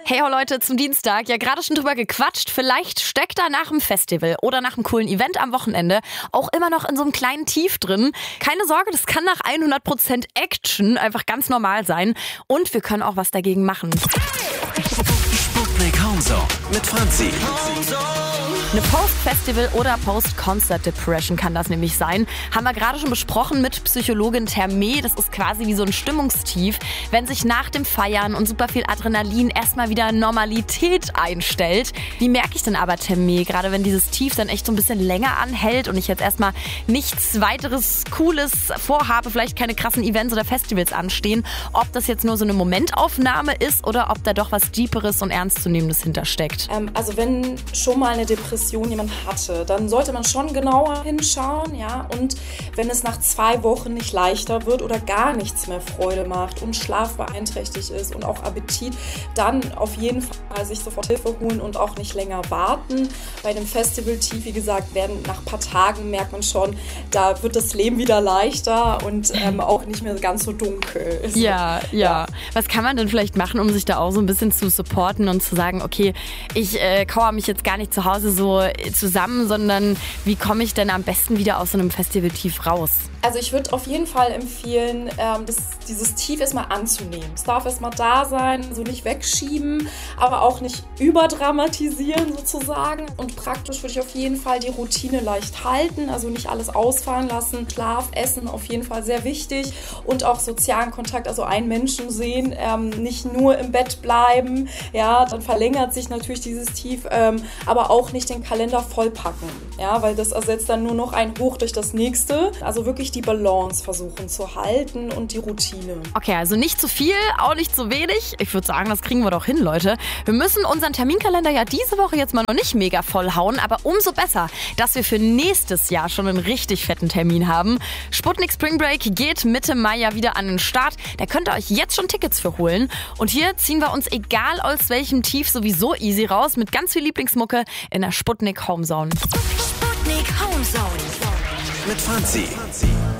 Hey ho Leute, zum Dienstag. Ja, gerade schon drüber gequatscht. Vielleicht steckt da nach dem Festival oder nach einem coolen Event am Wochenende auch immer noch in so einem kleinen Tief drin. Keine Sorge, das kann nach 100% Action einfach ganz normal sein. Und wir können auch was dagegen machen. Sputnik Homezone mit Franzi. Eine Post-Festival- oder Post-Concert-Depression kann das nämlich sein. Haben wir gerade schon besprochen mit Psychologin Terme. Das ist quasi wie so ein Stimmungstief, wenn sich nach dem Feiern und super viel Adrenalin erstmal wieder Normalität einstellt. Wie merke ich denn aber, Terme, gerade wenn dieses Tief dann echt so ein bisschen länger anhält und ich jetzt erstmal nichts weiteres Cooles vorhabe, vielleicht keine krassen Events oder Festivals anstehen, ob das jetzt nur so eine Momentaufnahme ist oder ob da doch was Deeperes und Ernstzunehmendes hintersteckt? Also wenn schon mal eine Depression jemand hatte, dann sollte man schon genauer hinschauen, ja, und wenn es nach 2 Wochen nicht leichter wird oder gar nichts mehr Freude macht und Schlaf beeinträchtigt ist und auch Appetit, dann auf jeden Fall sich sofort Hilfe holen und auch nicht länger warten. Bei dem Festival-Tief, wie gesagt, nach ein paar Tagen merkt man schon, da wird das Leben wieder leichter und auch nicht mehr ganz so dunkel. Ja. Was kann man denn vielleicht machen, um sich da auch so ein bisschen zu supporten und zu sagen, okay, ich kauere mich jetzt gar nicht zu Hause so zusammen, sondern wie komme ich denn am besten wieder aus so einem Festival-Tief raus? Also ich würde auf jeden Fall empfehlen, dieses Tief erstmal anzunehmen. Es darf erstmal da sein, so nicht wegschieben, aber auch nicht überdramatisieren sozusagen. Und praktisch würde ich auf jeden Fall die Routine leicht halten, also nicht alles ausfallen lassen. Schlaf, Essen auf jeden Fall sehr wichtig und auch sozialen Kontakt, also einen Menschen sehen, nicht nur im Bett bleiben, ja, dann verlängert sich natürlich dieses Tief, aber auch nicht den Kalender vollpacken, ja, weil das ersetzt dann nur noch ein Hoch durch das nächste. Also wirklich die Balance versuchen zu halten und die Routine. Okay, also nicht zu viel, auch nicht zu wenig. Ich würde sagen, das kriegen wir doch hin, Leute. Wir müssen unseren Terminkalender ja diese Woche jetzt mal noch nicht mega vollhauen, aber umso besser, dass wir für nächstes Jahr schon einen richtig fetten Termin haben. Sputnik Spring Break geht Mitte Mai ja wieder an den Start. Da könnt ihr euch jetzt schon Tickets für holen. Und hier ziehen wir uns, egal aus welchem Tief, sowieso easy raus mit ganz viel Lieblingsmucke in der Sputnik Homezone. Sputnik Homezone mit Franzi.